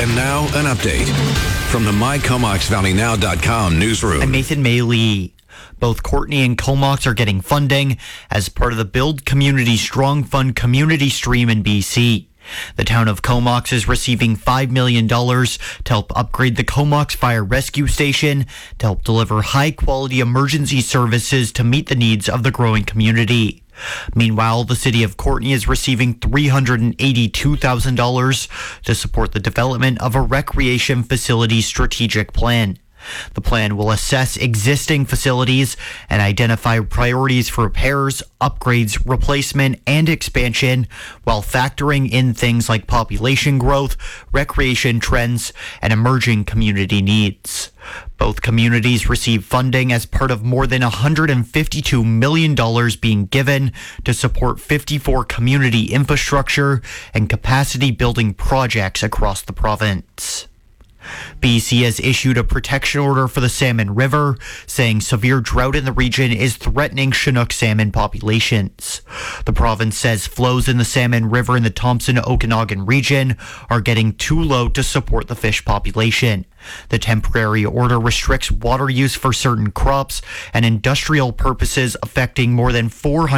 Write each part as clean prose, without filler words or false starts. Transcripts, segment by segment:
And now, an update from the MyComoxValleyNow.com newsroom. I'm Nathan Maylee. Both Courtenay and Comox are getting funding as part of the Build Community Strong Fund community stream in BC. The town of Comox is receiving $5 million to help upgrade the Comox Fire Rescue Station to help deliver high-quality emergency services to meet the needs of the growing community. Meanwhile, the city of Courtenay is receiving $382,000 to support the development of a recreation facility strategic plan. The plan will assess existing facilities and identify priorities for repairs, upgrades, replacement, and expansion while factoring in things like population growth, recreation trends, and emerging community needs. Both communities receive funding as part of more than $152 million being given to support 54 community infrastructure and capacity building projects across the province. BC has issued a protection order for the Salmon River, saying severe drought in the region is threatening Chinook salmon populations. The province says flows in the Salmon River in the Thompson-Okanagan region are getting too low to support the fish population. The temporary order restricts water use for certain crops and industrial purposes, affecting more than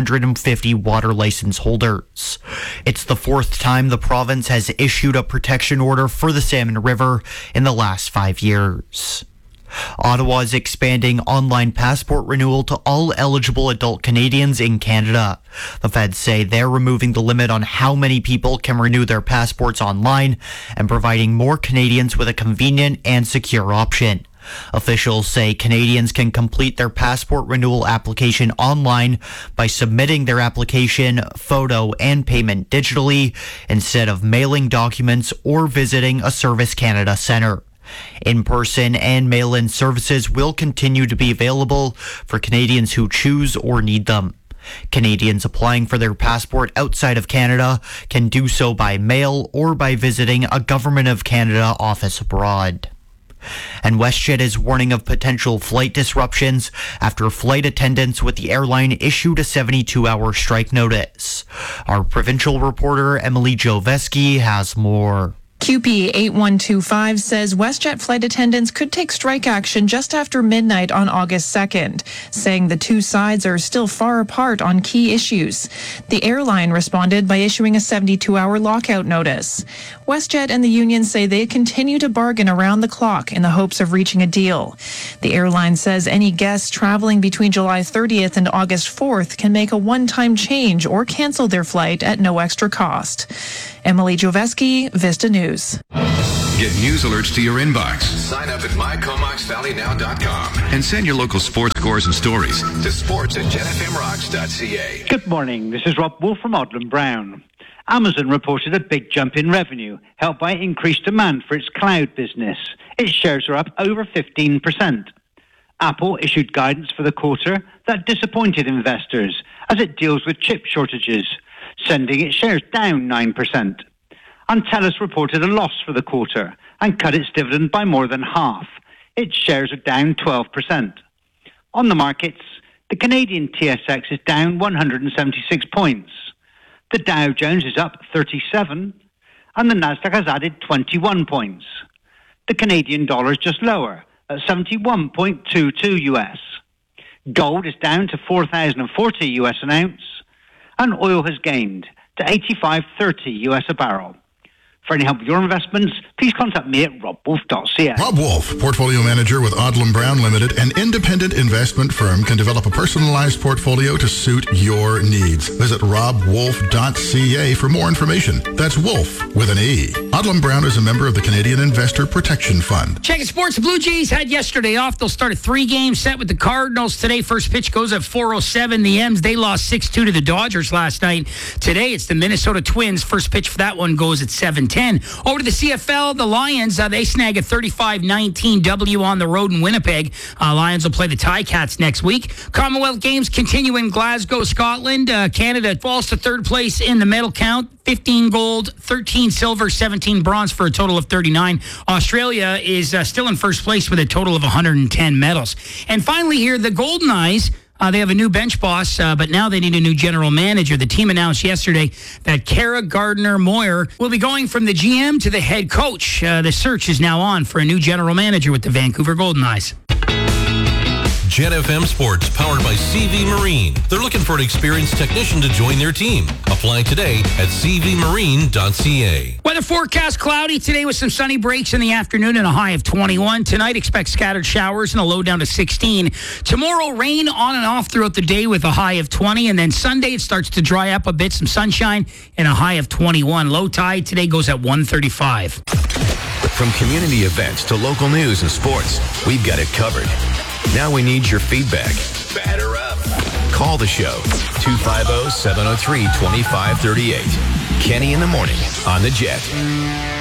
450 water license holders. It's the fourth time the province has issued a protection order for the Salmon River in the last 5 years. Ottawa is expanding online passport renewal to all eligible adult Canadians in Canada. The feds say they're removing the limit on how many people can renew their passports online and providing more Canadians with a convenient and secure option. Officials say Canadians can complete their passport renewal application online by submitting their application, photo, and payment digitally instead of mailing documents or visiting a Service Canada centre. In-person and mail-in services will continue to be available for Canadians who choose or need them. Canadians applying for their passport outside of Canada can do so by mail or by visiting a Government of Canada office abroad. And WestJet is warning of potential flight disruptions after flight attendants with the airline issued a 72-hour strike notice. Our provincial reporter Emily Joveski has more. QP 8125 says WestJet flight attendants could take strike action just after midnight on August 2nd, saying the two sides are still far apart on key issues. The airline responded by issuing a 72-hour lockout notice. WestJet and the union say they continue to bargain around the clock in the hopes of reaching a deal. The airline says any guests traveling between July 30th and August 4th can make a one-time change or cancel their flight at no extra cost. Emily Joveski, Vista News. Get news alerts to your inbox. Sign up at MyComoxValleyNow.com and send your local sports scores and stories to sports@jetfmrocks.ca. Good morning. This is Rob Wolf from Odlum Brown. Amazon reported a big jump in revenue, helped by increased demand for its cloud business. Its shares are up over 15%. Apple issued guidance for the quarter that disappointed investors as it deals with chip shortages, sending its shares down 9%. And TELUS reported a loss for the quarter and cut its dividend by more than half. Its shares are down 12%. On the markets, the Canadian TSX is down 176 points. The Dow Jones is up 37, and the Nasdaq has added 21 points. The Canadian dollar is just lower at 71.22 US. Gold is down to $4,040 US an ounce, and oil has gained to $85.30 US a barrel. For any help with your investments, please contact me at robwolf.ca. Rob Wolf, Portfolio Manager with Odlum Brown Limited, an independent investment firm, can develop a personalized portfolio to suit your needs. Visit robwolf.ca for more information. That's Wolf with an E. Odlum Brown is a member of the Canadian Investor Protection Fund. Checking sports. The Blue Jays had yesterday off. They'll start a 3-game set with the Cardinals today. First pitch goes at 4:07. The M's, they lost 6-2 to the Dodgers last night. Today, it's the Minnesota Twins. First pitch for that one goes at 7:10. Over to the CFL, the Lions, they snag a 35-19 W on the road in Winnipeg. Lions will play the Ticats next week. Commonwealth Games continue in Glasgow, Scotland. Canada falls to third place in the medal count. 15 gold, 13 silver, 17 bronze for a total of 39. Australia is still in first place with a total of 110 medals. And finally here, the Golden Eyes They have a new bench boss, but now they need a new general manager. The team announced yesterday that Kara Gardner-Moyer will be going from the GM to the head coach. The search is now on for a new general manager with the Vancouver Golden Knights. Jet FM Sports, powered by CV Marine. They're looking for an experienced technician to join their team. Apply today at cvmarine.ca. Weather forecast cloudy today with some sunny breaks in the afternoon and a high of 21. Tonight, expect scattered showers and a low down to 16. Tomorrow, rain on and off throughout the day with a high of 20. And then Sunday, it starts to dry up a bit, some sunshine and a high of 21. Low tide today goes at 135. From community events to local news and sports, we've got it covered. Now we need your feedback. Batter up. Call the show, 250-703-2538. Kenny in the morning on the Jet.